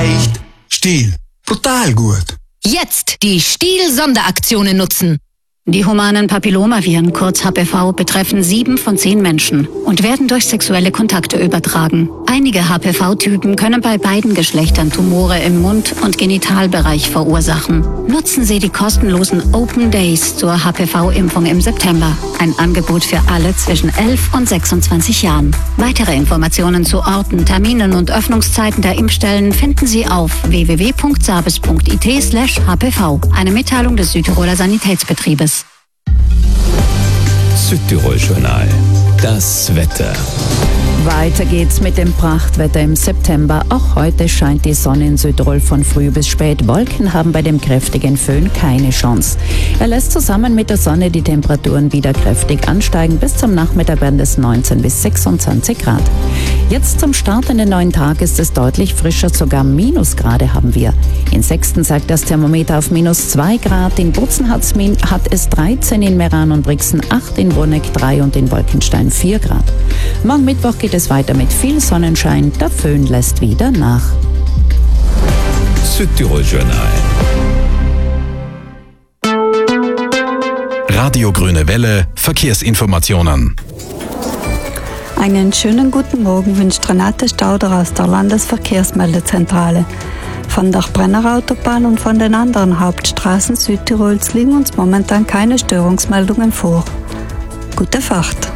leicht. Stiel. Brutal gut. Jetzt die Stiel-Sonderaktionen nutzen. Die humanen Papillomaviren, kurz HPV, betreffen 7 von 10 Menschen und werden durch sexuelle Kontakte übertragen. Einige HPV-Typen können bei beiden Geschlechtern Tumore im Mund- und Genitalbereich verursachen. Nutzen Sie die kostenlosen Open Days zur HPV-Impfung im September. Ein Angebot für alle zwischen 11 und 26 Jahren. Weitere Informationen zu Orten, Terminen und Öffnungszeiten der Impfstellen finden Sie auf www.sabes.it/hpv. Eine Mitteilung des Südtiroler Sanitätsbetriebes. Südtirol-Journal. Das Wetter. Weiter geht's mit dem Prachtwetter im September. Auch heute scheint die Sonne in Südtirol von früh bis spät. Wolken haben bei dem kräftigen Föhn keine Chance. Er lässt zusammen mit der Sonne die Temperaturen wieder kräftig ansteigen. Bis zum Nachmittag werden es 19 bis 26 Grad. Jetzt zum Start in den neuen Tag ist es deutlich frischer, sogar Minusgrade haben wir. In Sexten zeigt das Thermometer auf -2 Grad. In Bozen hat es 13, in Meran und Brixen 8, in Bruneck 3 und in Wolkenstein 4 Grad. Morgen Mittwoch geht es weiter mit viel Sonnenschein. Der Föhn lässt wieder nach. Südtirol-Journal. Radio Grüne Welle, Verkehrsinformationen. Einen schönen guten Morgen wünscht Renate Stauder aus der Landesverkehrsmeldezentrale. Von der Brennerautobahn und von den anderen Hauptstraßen Südtirols liegen uns momentan keine Störungsmeldungen vor. Gute Fahrt!